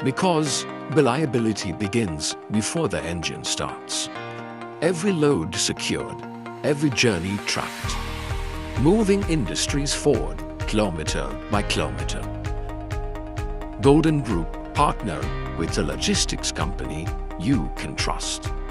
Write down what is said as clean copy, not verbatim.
Because reliability begins before the engine starts. Every load secured, every journey tracked. Moving industries forward, kilometer by kilometer. Golden Group, partner with a logistics company you can trust.